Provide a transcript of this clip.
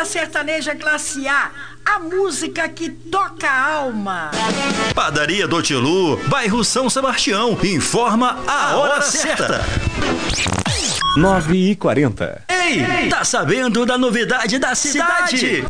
Família Sertaneja Classe A música que toca a alma. Padaria do Tilu, bairro São Sebastião, informa a hora certa. 9h40. Ei, tá sabendo da novidade da cidade?